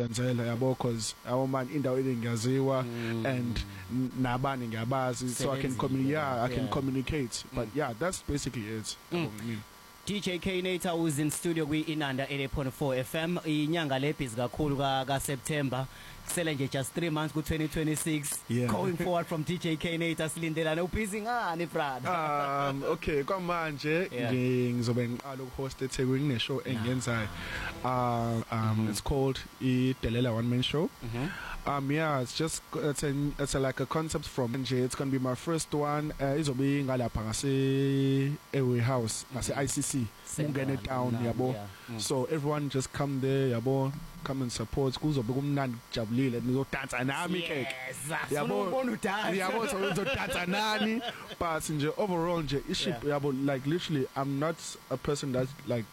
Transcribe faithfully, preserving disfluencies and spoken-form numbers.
ngizobenzela yabo cause our man indawo eningiyaziwa Mm. and n- nabani ngiyabazi so I can Sebenzile, communicate yeah I can yeah. communicate but yeah that's basically it Mm. for me. D J K Nator was in studio kwi Inanda eighty point four F M inyanga lebhizi kakhulu ka ka September kusele nje just three months ku twenty twenty-six Yeah. going forward from D J K Nator silindelana ubhizi ngani brother um okay kwamanje Yeah. ngi- ngizobe ngiqala ukuhost eThekwini ne show engiyenzayo uh, um Mhm. it's called iDelela One Man Show. Mhm. Um yeah it's just it's a, it's a, like a concept from nje it's going to be my first one uh, izobe ngalapha ngase Airway House ngase I C C ungene town Nah, yabo yeah. Mm. so everyone just come there yabo come and support kuzobe kumnandi kujabulile nizodansa nami ke Yes, Yabo- ubona udansa yabo so uzodansa nani but nje overall nje iship Yeah. yabo like literally I'm not a person that like